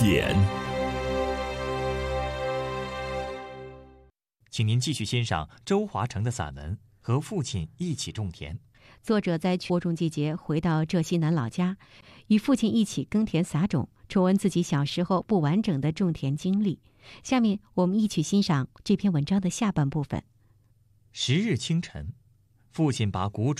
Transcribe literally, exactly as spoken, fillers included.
点。 请您继续欣赏周华成的散文《和父亲一起种田》。 作者在播种季节回到浙西南老家，与父亲一起耕田撒种，重温自己小时候不完整的种田经历。下面我们一起欣赏这篇文章的下半部分。 十日清晨，父亲把谷